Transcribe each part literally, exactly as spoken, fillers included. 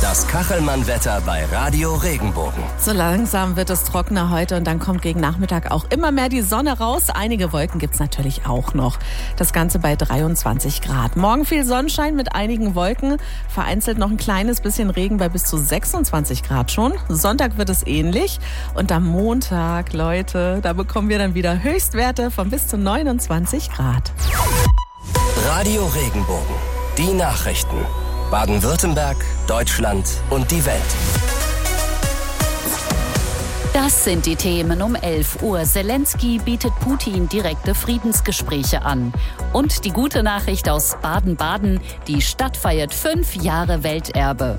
Das Kachelmann-Wetter bei Radio Regenbogen. So langsam wird es trockener heute und dann kommt gegen Nachmittag auch immer mehr die Sonne raus. Einige Wolken gibt's natürlich auch noch. Das Ganze bei dreiundzwanzig Grad. Morgen viel Sonnenschein mit einigen Wolken. Vereinzelt noch ein kleines bisschen Regen bei bis zu sechsundzwanzig Grad schon. Sonntag wird es ähnlich. Und am Montag, Leute, da bekommen wir dann wieder Höchstwerte von bis zu neunundzwanzig Grad. Radio Regenbogen. Die Nachrichten. Baden-Württemberg, Deutschland und die Welt. Das sind die Themen um elf Uhr. Zelensky bietet Putin direkte Friedensgespräche an. Und die gute Nachricht aus Baden-Baden: Die Stadt feiert fünf Jahre Welterbe.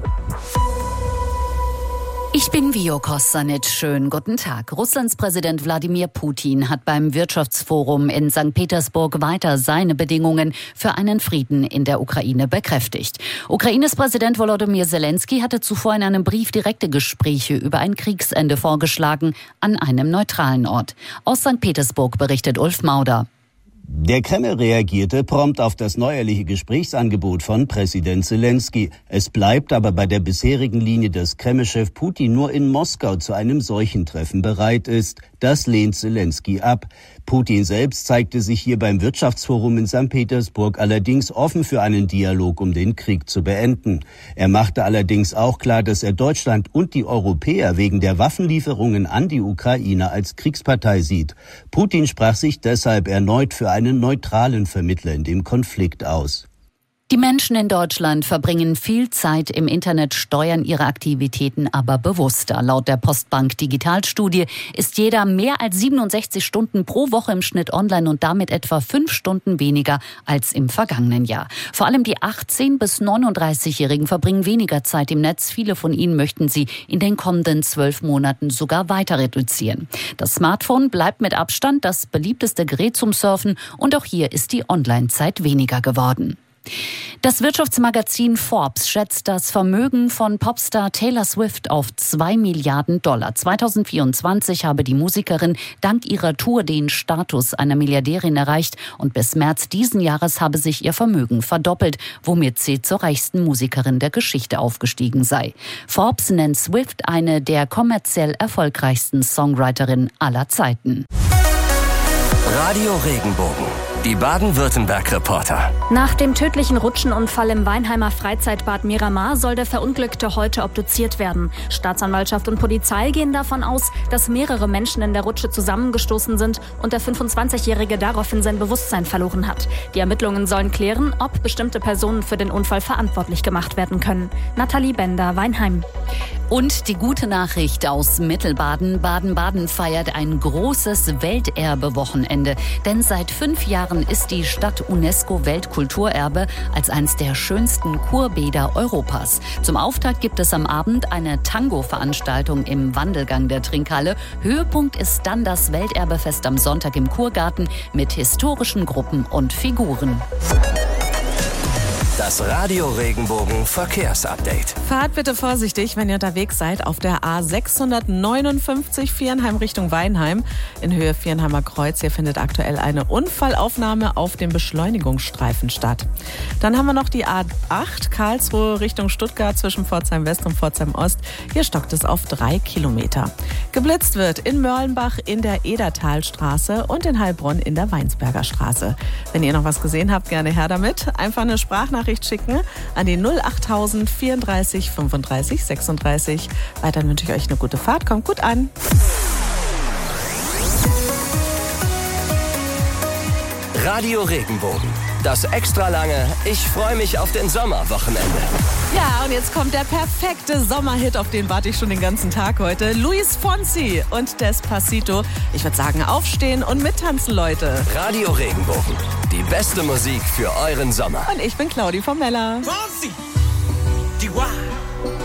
Ich bin Vio Kostanic. Schönen guten Tag. Russlands Präsident Wladimir Putin hat beim Wirtschaftsforum in Sankt Petersburg weiter seine Bedingungen für einen Frieden in der Ukraine bekräftigt. Ukraines Präsident Volodymyr Zelensky hatte zuvor in einem Brief direkte Gespräche über ein Kriegsende vorgeschlagen an einem neutralen Ort. Aus Sankt Petersburg berichtet Ulf Mauder. Der Kreml reagierte prompt auf das neuerliche Gesprächsangebot von Präsident Zelensky. Es bleibt aber bei der bisherigen Linie, dass Kreml-Chef Putin nur in Moskau zu einem solchen Treffen bereit ist. Das lehnt Zelensky ab. Putin selbst zeigte sich hier beim Wirtschaftsforum in Sankt Petersburg allerdings offen für einen Dialog, um den Krieg zu beenden. Er machte allerdings auch klar, dass er Deutschland und die Europäer wegen der Waffenlieferungen an die Ukraine als Kriegspartei sieht. Putin sprach sich deshalb erneut für einen neutralen Vermittler in dem Konflikt aus. Die Menschen in Deutschland verbringen viel Zeit im Internet, steuern ihre Aktivitäten aber bewusster. Laut der Postbank Digitalstudie ist jeder mehr als siebenundsechzig Stunden pro Woche im Schnitt online und damit etwa fünf Stunden weniger als im vergangenen Jahr. Vor allem die achtzehn- bis neununddreißigjährigen verbringen weniger Zeit im Netz. Viele von ihnen möchten sie in den kommenden zwölf Monaten sogar weiter reduzieren. Das Smartphone bleibt mit Abstand das beliebteste Gerät zum Surfen und auch hier ist die Online-Zeit weniger geworden. Das Wirtschaftsmagazin Forbes schätzt das Vermögen von Popstar Taylor Swift auf zwei Milliarden Dollar. zweitausendvierundzwanzig habe die Musikerin dank ihrer Tour den Status einer Milliardärin erreicht und bis März diesen Jahres habe sich ihr Vermögen verdoppelt, womit sie zur reichsten Musikerin der Geschichte aufgestiegen sei. Forbes nennt Swift eine der kommerziell erfolgreichsten Songwriterinnen aller Zeiten. Radio Regenbogen. Die Baden-Württemberg-Reporter. Nach dem tödlichen Rutschenunfall im Weinheimer Freizeitbad Miramar soll der Verunglückte heute obduziert werden. Staatsanwaltschaft und Polizei gehen davon aus, dass mehrere Menschen in der Rutsche zusammengestoßen sind und der fünfundzwanzigjährige daraufhin sein Bewusstsein verloren hat. Die Ermittlungen sollen klären, ob bestimmte Personen für den Unfall verantwortlich gemacht werden können. Nathalie Bender, Weinheim. Und die gute Nachricht aus Mittelbaden. Baden-Baden feiert ein großes Welterbe-Wochenende. Denn seit fünf Jahren ist die Stadt UNESCO-Weltkulturerbe als eines der schönsten Kurbäder Europas. Zum Auftakt gibt es am Abend eine Tango-Veranstaltung im Wandelgang der Trinkhalle. Höhepunkt ist dann das Welterbefest am Sonntag im Kurgarten mit historischen Gruppen und Figuren. Das Radio Regenbogen Verkehrsupdate. Fahrt bitte vorsichtig, wenn ihr unterwegs seid auf der A sechshundertneunundfünfzig Viernheim Richtung Weinheim in Höhe Viernheimer Kreuz. Hier findet aktuell eine Unfallaufnahme auf dem Beschleunigungsstreifen statt. Dann haben wir noch die A acht Karlsruhe Richtung Stuttgart zwischen Pforzheim West und Pforzheim Ost. Hier stockt es auf drei Kilometer. Geblitzt wird in Mörlenbach in der Edertalstraße und in Heilbronn in der Weinsberger Straße. Wenn ihr noch was gesehen habt, gerne her damit. Einfach eine Sprachnachricht schicken an die null achttausend vierunddreißig fünfunddreißig sechsunddreißig. Weiter wünsche ich euch eine gute Fahrt. Kommt gut an. Radio Regenbogen. Das extra lange Ich freue mich auf den Sommerwochenende. Ja, und jetzt kommt der perfekte Sommerhit, auf den warte ich schon den ganzen Tag heute. Luis Fonsi und Despacito. Ich würde sagen, aufstehen und mittanzen, Leute. Radio Regenbogen. Die beste Musik für euren Sommer. Und ich bin Claudi von Mella. Fonsi, Chihuahua.